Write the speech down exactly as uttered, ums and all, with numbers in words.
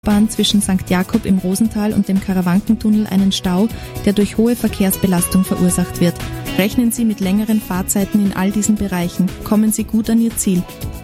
Bahn zwischen Sankt Jakob im Rosental und dem Karawankentunnel einen Stau, der durch hohe Verkehrsbelastung verursacht wird. Rechnen Sie mit längeren Fahrzeiten in all diesen Bereichen. Kommen Sie gut an Ihr Ziel.